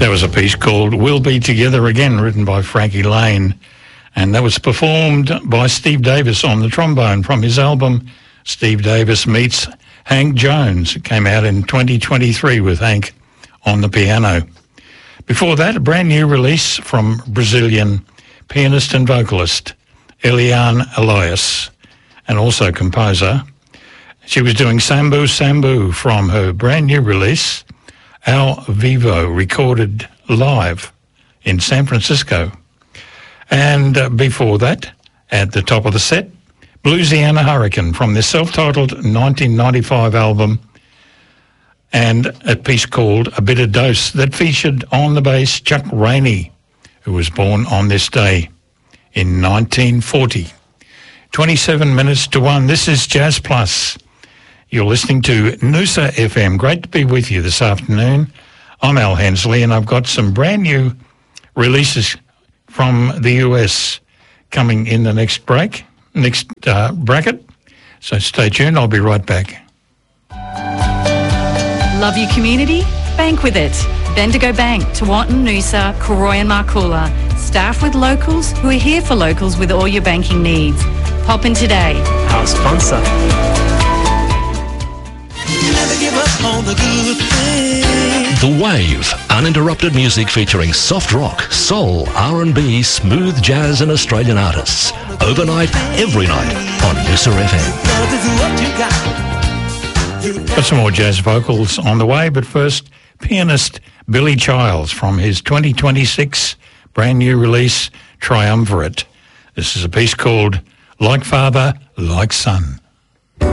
That was a piece called We'll Be Together Again, written by Frankie Lane. And that was performed by Steve Davis on the trombone from his album Steve Davis Meets Hank Jones. It came out in 2023 with Hank on the piano. Before that, a brand new release from Brazilian pianist and vocalist Eliane Elias, and also composer. She was doing Sambu Sambu from her brand new release, Ao Vivo, recorded live in San Francisco. And before that, at the top of the set, Bluesiana Hurricane from their self-titled 1995 album, and a piece called A Bitter Dose that featured on the bass Chuck Rainey, who was born on this day in 1940. 27 minutes to 1. This is Jazz Plus. You're listening to Noosa FM. Great to be with you this afternoon. I'm Al Hensley, and I've got some brand new releases from the US coming in the next bracket. So stay tuned. I'll be right back. Love your community? Bank with it. Bendigo Bank, Tewantin, Noosa, Koroi and Markula. Staff with locals who are here for locals with all your banking needs. Pop in today. Our sponsor. Never give up on the good things. The Wave, uninterrupted music featuring soft rock, soul, R&B, smooth jazz and Australian artists. Overnight, every night on Noosa FM. Love is what you got. Got some more jazz vocals on the way, but first, pianist Billy Childs from his 2026 brand new release, Triumvirate. This is a piece called Like Father, Like Son.